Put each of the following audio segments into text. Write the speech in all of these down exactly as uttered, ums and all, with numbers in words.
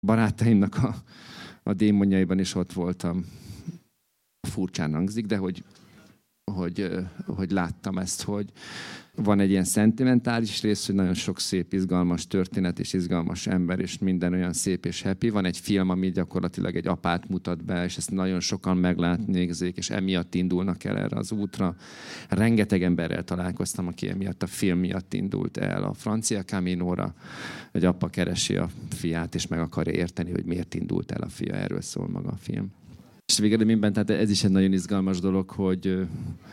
barátaimnak a, a démonjaiban is ott voltam. Furcsán hangzik, de hogy, hogy, hogy láttam ezt, hogy van egy ilyen szentimentális rész, hogy nagyon sok szép, izgalmas történet és izgalmas ember, és minden olyan szép és happy. Van egy film, ami gyakorlatilag egy apát mutat be, és ezt nagyon sokan meglátnézik, és emiatt indulnak el erre az útra. Rengeteg emberrel találkoztam, aki emiatt a film miatt indult el a francia Caminóra. Egy apa keresi a fiát, és meg akarja érteni, hogy miért indult el a fia. Erről szól maga a film. És végeredményben, tehát ez is egy nagyon izgalmas dolog, hogy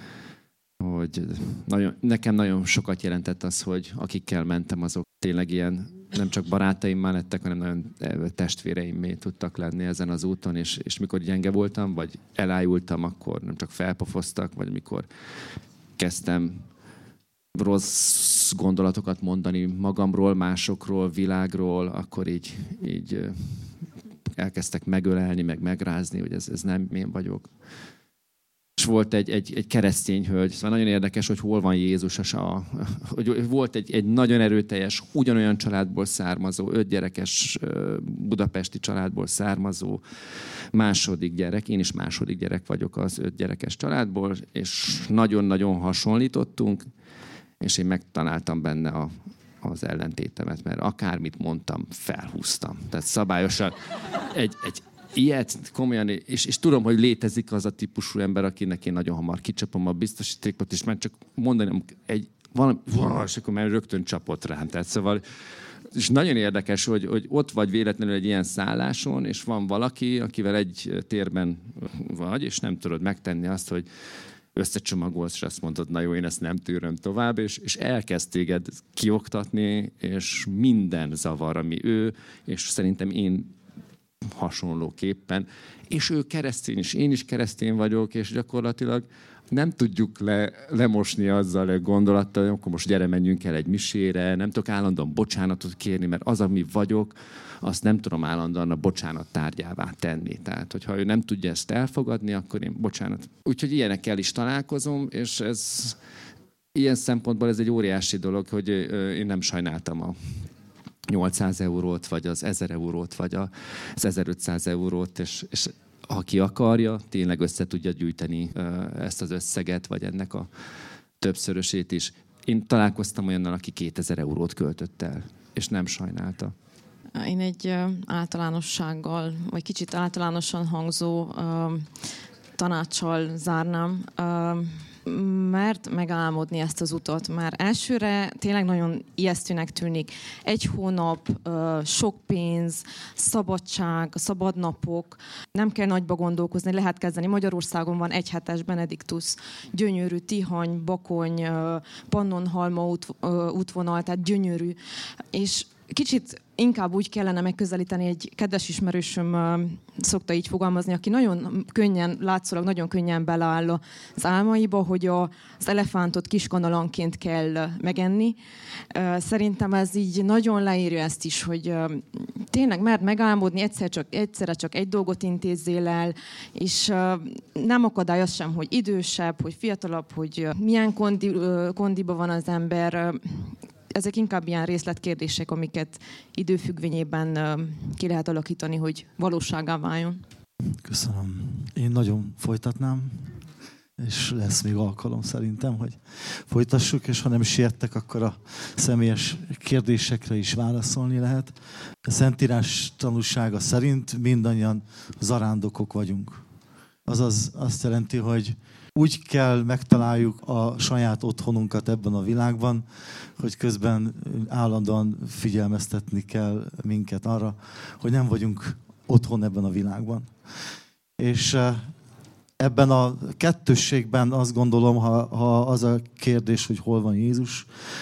hogy nagyon, nekem nagyon sokat jelentett az, hogy akikkel mentem, azok tényleg ilyen nem csak barátaimmá lettek, hanem nagyon testvéreimmé tudtak lenni ezen az úton, és, és mikor gyenge voltam, vagy elájultam, akkor nem csak felpofoztak, vagy mikor kezdtem rossz gondolatokat mondani magamról, másokról, világról, akkor így, így elkezdtek megölelni, meg megrázni, hogy ez, ez nem én vagyok. És volt egy, egy, egy keresztény hölgy, szóval nagyon érdekes, hogy hol van Jézus. A, hogy volt egy, egy nagyon erőteljes, ugyanolyan családból származó, öt gyerekes budapesti családból származó második gyerek. Én is második gyerek vagyok az öt gyerekes családból, és nagyon-nagyon hasonlítottunk, és én megtaláltam benne a, az ellentétemet, mert akármit mondtam, felhúztam. Tehát szabályosan egy, egy ilyet komolyan, és, és tudom, hogy létezik az a típusú ember, akinek én nagyon hamar kicsapom a biztosítékot, és már csak mondani egy valami, és akkor már rögtön csapott rám. Tehát szóval, és nagyon érdekes, hogy, hogy ott vagy véletlenül egy ilyen szálláson, és van valaki, akivel egy térben vagy, és nem tudod megtenni azt, hogy összecsomagolsz, és azt mondod, na jó, én ezt nem tűröm tovább, és, és elkezd téged kioktatni, és minden zavar, ami ő, és szerintem én hasonlóképpen. És ő keresztény, és én is keresztény vagyok, és gyakorlatilag nem tudjuk le, lemosni azzal a gondolattal, hogy akkor most gyere, menjünk el egy misére, nem tudok állandóan bocsánatot kérni, mert az, ami vagyok, azt nem tudom állandóan a bocsánat tárgyává tenni. Tehát, hogyha ő nem tudja ezt elfogadni, akkor én bocsánat. Úgyhogy ilyenekkel is találkozom, és ez ilyen szempontból ez egy óriási dolog, hogy én nem sajnáltam a nyolcszáz eurót, vagy az ezer eurót, vagy az ezerötszáz eurót, és, és aki akarja, tényleg össze tudja gyűjteni ezt az összeget, vagy ennek a többszörösét is. Én találkoztam olyannal, aki kétezer eurót költött el, és nem sajnálta. Én egy általánossággal, vagy kicsit általánosan hangzó tanáccsal zárnám, mert megálmodni ezt az utat. Már elsőre tényleg nagyon ijesztőnek tűnik. Egy hónap, sok pénz, szabadság, szabadnapok. Nem kell nagyba gondolkozni, lehet kezdeni. Magyarországon van egy hetes Benediktus, gyönyörű Tihany, Bakony, Pannonhalma út, útvonal, tehát gyönyörű. És kicsit inkább úgy kellene megközelíteni, egy kedves ismerősöm uh, szokta így fogalmazni, aki nagyon könnyen, látszólag nagyon könnyen beleáll az álmaiba, hogy a, az elefántot kiskanalanként kell megenni. Uh, szerintem ez így nagyon leírja ezt is, hogy uh, tényleg mert megálmodni, egyszer csak, egyszerre csak egy dolgot intézzél el, és uh, nem akadály az sem, hogy idősebb, hogy fiatalabb, hogy uh, milyen kondi, uh, kondiba van az ember. Uh, Ezek inkább ilyen részletkérdések, amiket időfüggvényében ki lehet alakítani, hogy valósággá váljon. Köszönöm. Én nagyon folytatnám, és lesz még alkalom szerintem, hogy folytassuk, és ha nem siettek, akkor a személyes kérdésekre is válaszolni lehet. A Szentírás tanúsága szerint mindannyian zarándokok vagyunk. Azaz azt jelenti, hogy úgy kell megtaláljuk a saját otthonunkat ebben a világban, hogy közben állandóan figyelmeztetni kell minket arra, hogy nem vagyunk otthon ebben a világban. És ebben a kettősségben azt gondolom, ha, ha az a kérdés, hogy hol van Jézus,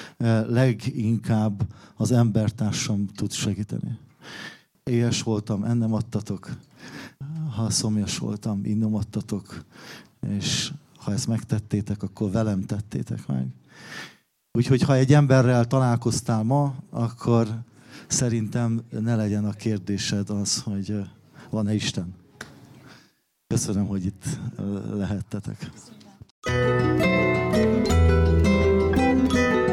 leginkább az embertársam tud segíteni. Éhes voltam, ennem adtatok. Ha szomjas voltam, innom adtatok. És ha ezt megtettétek, akkor velem tettétek meg. Úgyhogy ha egy emberrel találkoztál ma, akkor szerintem ne legyen a kérdésed az, hogy van-e Isten. Köszönöm, hogy itt lehettetek.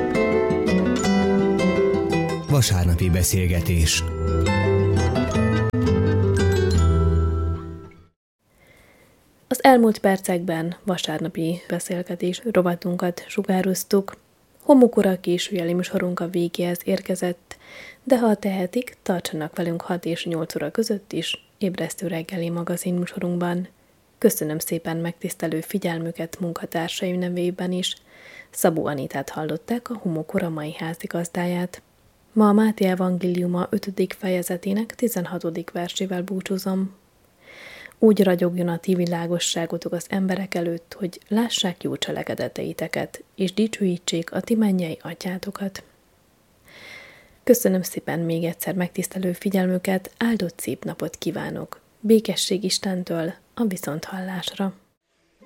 Vasárnapi beszélgetés. Az elmúlt percekben vasárnapi beszélgetés rovatunkat sugároztuk. Homokora későjeli műsorunk a végéhez érkezett, de ha tehetik, tartsanak velünk hat és nyolc óra között is ébresztő reggeli magazin műsorunkban. Köszönöm szépen megtisztelő figyelmüket munkatársaim nevében is. Szabó Anitát hallották, a Homokora mai házigazdáját. Ma a Máté evangéliuma ötödik fejezetének tizenhatodik versével búcsúzom. Úgy ragyogjon a ti világosságotok az emberek előtt, hogy lássák jó cselekedeteiteket, és dicsőítsék a ti mennyei atyátokat. Köszönöm szépen még egyszer megtisztelő figyelmüket, áldott szép napot kívánok. Békesség Istentől, a viszonthallásra.